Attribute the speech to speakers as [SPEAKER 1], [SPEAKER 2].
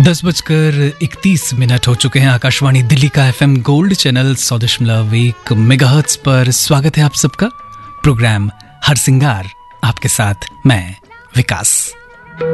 [SPEAKER 1] 10:31 हो चुके हैं। आकाशवाणी दिल्ली का FM गोल्ड चैनल 100.1 मेगाहर्ट्ज पर स्वागत है आप सबका। प्रोग्राम हर सिंगार, आपके साथ मैं विकास।